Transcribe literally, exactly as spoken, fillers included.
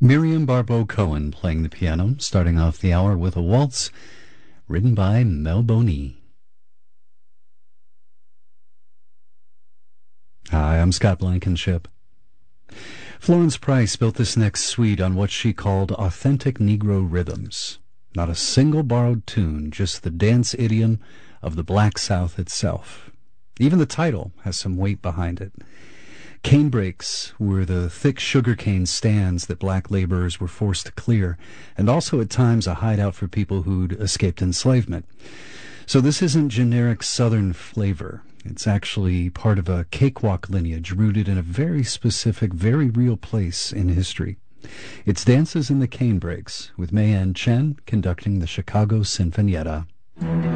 Miriam Barbeau Cohen playing the piano, starting off the hour with a waltz written by Mel Boney. Hi, I'm Scott Blankenship. Florence Price built this next suite on what she called authentic Negro rhythms. Not a single borrowed tune, just the dance idiom of the Black South itself. Even the title has some weight behind it. Cane breaks were the thick sugarcane stands that black laborers were forced to clear, and also at times a hideout for people who'd escaped enslavement. So this isn't generic Southern flavor. It's actually part of a cakewalk lineage rooted in a very specific, very real place in history. It's Dances in the Cane Breaks, with May Ann Chen conducting the Chicago Sinfonietta.